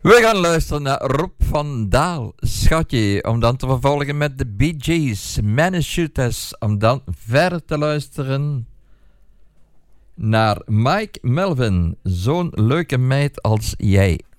We gaan luisteren naar Rob van Daal, Schatje, om dan te vervolgen met de Bee Gees, Shooters, om dan verder te luisteren naar Mike Melvin, zo'n leuke meid als jij.